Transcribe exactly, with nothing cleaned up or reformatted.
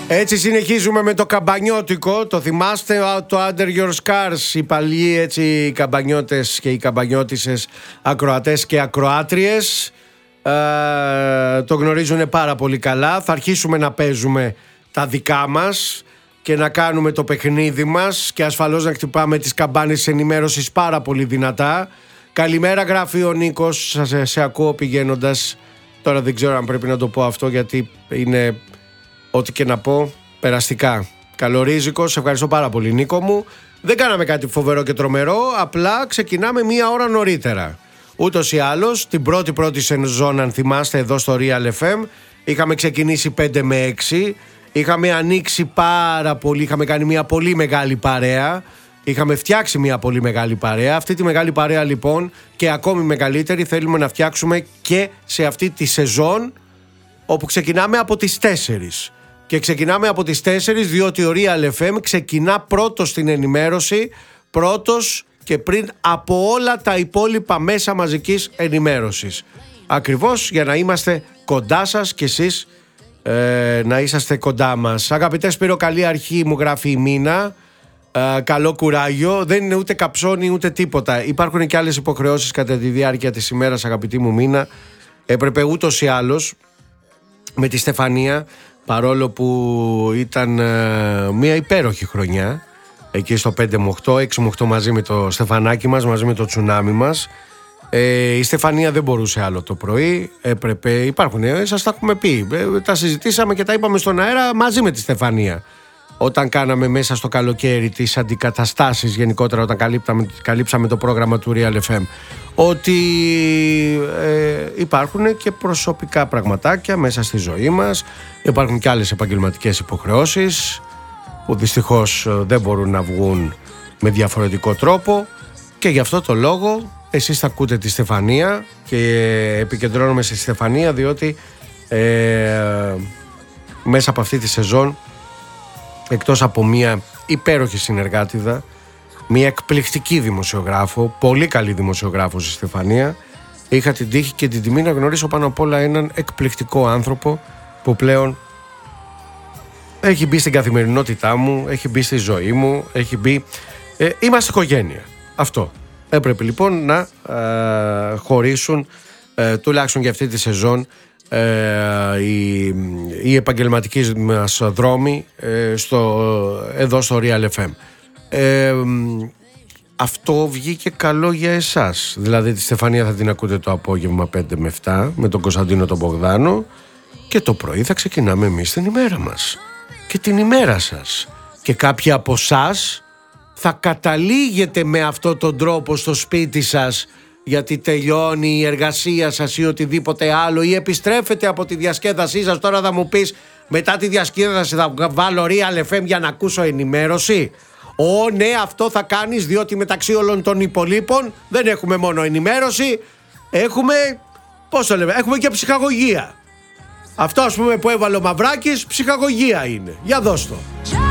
Έτσι συνεχίζουμε με το καμπανιώτικο. Το θυμάστε το Under Your Scars? Οι παλιοί έτσι οι καμπανιώτες και οι καμπανιώτισσες ακροατές και ακροάτριες ε, το γνωρίζουν πάρα πολύ καλά. Θα αρχίσουμε να παίζουμε τα δικά μας και να κάνουμε το παιχνίδι μας και ασφαλώς να χτυπάμε τις καμπάνες της ενημέρωσης πάρα πολύ δυνατά. Καλημέρα, γράφει ο Νίκος. Σας σε, σε ακούω πηγαίνοντας. Τώρα δεν ξέρω αν πρέπει να το πω αυτό, γιατί είναι ό,τι και να πω περαστικά. Καλορίζικο, σε ευχαριστώ πάρα πολύ, Νίκο μου. Δεν κάναμε κάτι φοβερό και τρομερό, απλά ξεκινάμε μία ώρα νωρίτερα. Ούτως ή άλλως, την πρώτη πρώτη σεζόν, αν θυμάστε, εδώ στο Real εφ εμ, είχαμε ξεκινήσει πέντε με έξι. Είχαμε ανοίξει πάρα πολύ, είχαμε κάνει μια πολύ μεγάλη παρέα. Είχαμε φτιάξει μια πολύ μεγάλη παρέα. Αυτή τη μεγάλη παρέα λοιπόν και ακόμη μεγαλύτερη θέλουμε να φτιάξουμε και σε αυτή τη σεζόν, όπου ξεκινάμε από τις τέσσερις. Και ξεκινάμε από τις τέσσερις διότι ο Real εφ εμ ξεκινά πρώτος στην ενημέρωση, πρώτος και πριν από όλα τα υπόλοιπα μέσα μαζικής ενημέρωσης. Ακριβώς για να είμαστε κοντά σας και εσείς ε, να είσαστε κοντά μας. Αγαπητέ Σπύρο, καλή αρχή, μου γράφει η Μίνα. Ε, καλό κουράγιο. Δεν είναι ούτε καψώνει ούτε τίποτα. Υπάρχουν και άλλες υποχρεώσεις κατά τη διάρκεια της ημέρας, αγαπητή μου Μίνα. Έπρεπε ούτως ή άλλως με τη Στεφανία, παρόλο που ήταν ε, μια υπέροχη χρονιά εκεί στο πέντε με οκτώ, έξι με οκτώ μαζί με το Στεφανάκι μας, μαζί με το τσουνάμι μας, ε, η Στεφανία δεν μπορούσε άλλο το πρωί. Έπρεπε, υπάρχουν, ε, σας τα έχουμε πει, ε, τα συζητήσαμε και τα είπαμε στον αέρα μαζί με τη Στεφανία όταν κάναμε μέσα στο καλοκαίρι τις αντικαταστάσεις, γενικότερα όταν καλύπταμε, καλύψαμε το πρόγραμμα του Real εφ εμ, ότι ε, υπάρχουν και προσωπικά πραγματάκια μέσα στη ζωή μας. Υπάρχουν και άλλες επαγγελματικές υποχρεώσεις που δυστυχώς δεν μπορούν να βγουν με διαφορετικό τρόπο, και γι' αυτό το λόγο εσείς θα ακούτε τη Στεφανία και επικεντρώνομαι στη Στεφανία, διότι ε, μέσα από αυτή τη σεζόν, εκτός από μια υπέροχη συνεργάτιδα, μια εκπληκτική δημοσιογράφο, πολύ καλή δημοσιογράφο στη Στεφανία, είχα την τύχη και την τιμή να γνωρίσω πάνω απ' όλα έναν εκπληκτικό άνθρωπο που πλέον έχει μπει στην καθημερινότητά μου, έχει μπει στη ζωή μου, έχει μπει... Ε, είμαστε οικογένεια. Αυτό. Έπρεπε λοιπόν να ε, χωρίσουν ε, τουλάχιστον για αυτή τη σεζόν ε, οι, οι επαγγελματικοί μας δρόμοι ε, στο, εδώ στο Real εφ εμ. Ε, αυτό βγήκε καλό για εσάς. Δηλαδή τη Στεφανία θα την ακούτε το απόγευμα πέντε με επτά με τον Κωνσταντίνο τον Μπογδάνο, και το πρωί θα ξεκινάμε εμείς την ημέρα μας και την ημέρα σας, και κάποιοι από εσάς θα καταλήγετε με αυτόν τον τρόπο στο σπίτι σας, γιατί τελειώνει η εργασία σας ή οτιδήποτε άλλο, ή επιστρέφετε από τη διασκέδασή σας. Τώρα θα μου πεις, μετά τη διασκέδαση θα βάλω Real εφ εμ για να ακούσω ενημέρωση? Ω ναι, αυτό θα κάνεις, διότι μεταξύ όλων των υπολείπων δεν έχουμε μόνο ενημέρωση, έχουμε, πώς το λέμε, έχουμε και ψυχαγωγία. Αυτό ας πούμε που έβαλε ο Μαυράκης, ψυχαγωγία είναι. Για δώσ' το.